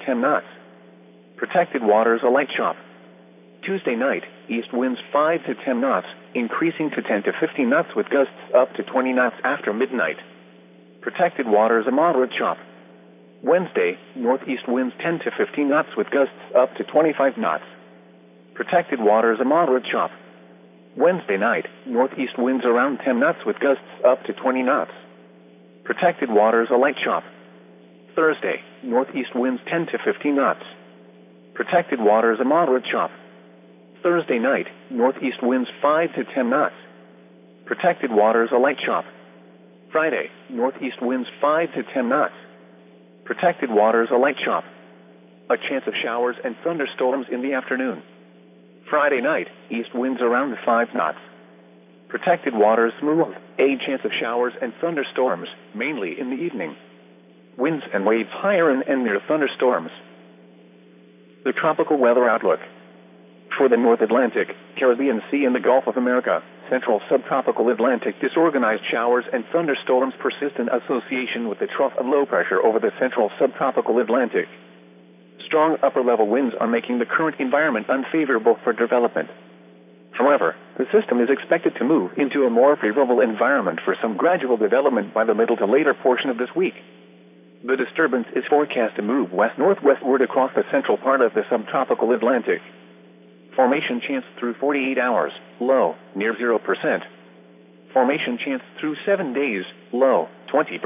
10 knots. Protected waters a light chop. Tuesday night, east winds 5 to 10 knots, increasing to 10 to 15 knots with gusts up to 20 knots after midnight. Protected waters a moderate chop. Wednesday, northeast winds 10 to 15 knots with gusts up to 25 knots. Protected waters a moderate chop. Wednesday night, northeast winds around 10 knots with gusts up to 20 knots. Protected waters a light chop. Thursday, northeast winds 10 to 15 knots. Protected waters a moderate chop. Thursday night, northeast winds 5 to 10 knots. Protected waters a light chop. Friday, northeast winds 5 to 10 knots. Protected waters a light chop. A chance of showers and thunderstorms in the afternoon. Friday night, east winds around 5 knots. Protected waters smooth. A chance of showers and thunderstorms, mainly in the evening. Winds and waves higher and near thunderstorms. The tropical weather outlook. For the North Atlantic, Caribbean Sea and the Gulf of America, central subtropical Atlantic, disorganized showers and thunderstorms persist in association with the trough of low pressure over the central subtropical Atlantic. Strong upper-level winds are making the current environment unfavorable for development. However, the system is expected to move into a more favorable environment for some gradual development by the middle to later portion of this week. The disturbance is forecast to move west-northwestward across the central part of the subtropical Atlantic. Formation chance through 48 hours, low, near 0%. Formation chance through 7 days, low, 20%.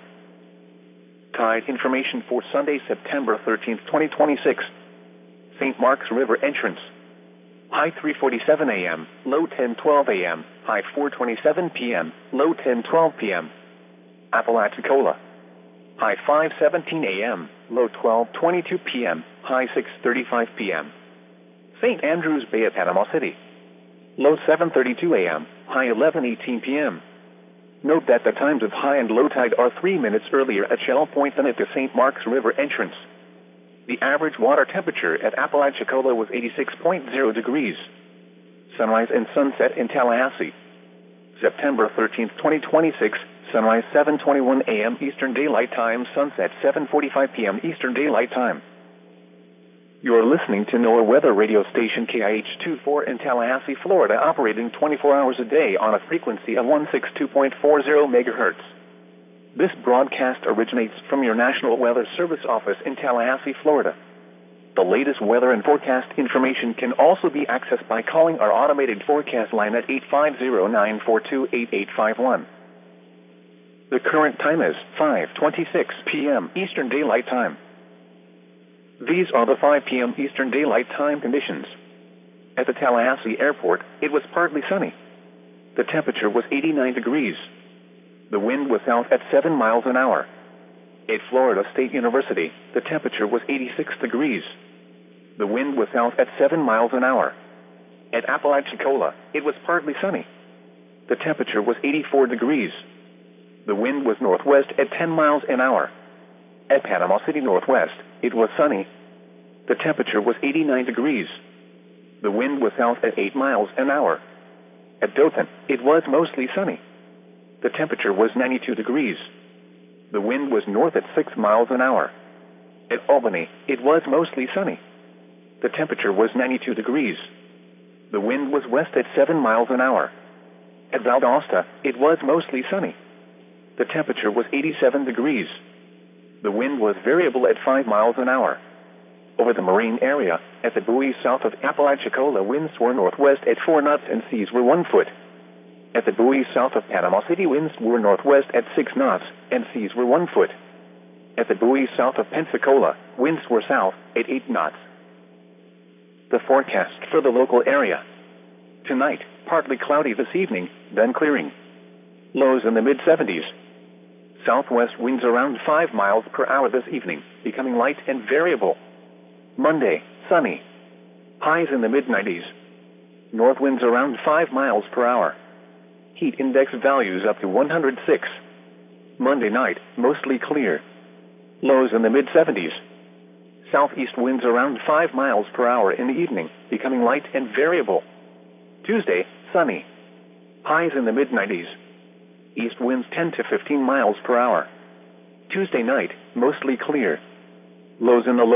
Tide information for Sunday, September 13th, 2026. St. Mark's River entrance. High 3:47 a.m., low 10:12 a.m., high 4:27 p.m., low 10:12 p.m. Apalachicola. High 5:17 a.m., low 12:22 p.m., high 6:35 p.m. St. Andrews Bay at Panama City. Low 7:32 a.m., high 11:18 p.m. Note that the times of high and low tide are 3 minutes earlier at Shell Point than at the St. Mark's River entrance. The average water temperature at Apalachicola was 86.0 degrees. Sunrise and sunset in Tallahassee. September 13th, 2026, sunrise 7:21 a.m. Eastern Daylight Time, sunset 7:45 p.m. Eastern Daylight Time. You are listening to NOAA weather radio station KIH-24 in Tallahassee, Florida, operating 24 hours a day on a frequency of 162.40 MHz. This broadcast originates from your National Weather Service office in Tallahassee, Florida. The latest weather and forecast information can also be accessed by calling our automated forecast line at 850-942-8851. The current time is 5:26 p.m. Eastern Daylight Time. These are the 5 p.m. Eastern Daylight Time conditions. At the Tallahassee Airport, it was partly sunny. The temperature was 89 degrees. The wind was south at 7 miles an hour. At Florida State University, the temperature was 86 degrees. The wind was south at 7 miles an hour. At Apalachicola, it was partly sunny. The temperature was 84 degrees. The wind was northwest at 10 miles an hour. At Panama City Northwest, it was sunny. The temperature was 89 degrees. The wind was south at 8 miles an hour. At Dothan, it was mostly sunny. The temperature was 92 degrees. The wind was north at 6 miles an hour. At Albany, it was mostly sunny. The temperature was 92 degrees. The wind was west at 7 miles an hour. At Valdosta, it was mostly sunny. The temperature was 87 degrees. The wind was variable at 5 miles an hour. Over the marine area, at the buoys south of Apalachicola, winds were northwest at 4 knots and seas were 1 foot. At the buoys south of Panama City, winds were northwest at 6 knots and seas were 1 foot. At the buoys south of Pensacola, winds were south at 8 knots. The forecast for the local area. Tonight, partly cloudy this evening, then clearing. Lows in the mid-70s. Southwest winds around 5 miles per hour this evening, becoming light and variable. Monday, sunny. Highs in the mid-90s. North winds around 5 miles per hour. Heat index values up to 106. Monday night, mostly clear. Lows in the mid-70s. Southeast winds around 5 miles per hour in the evening, becoming light and variable. Tuesday, sunny. Highs in the mid-90s. East winds 10 to 15 miles per hour. Tuesday night, mostly clear. Lows in the low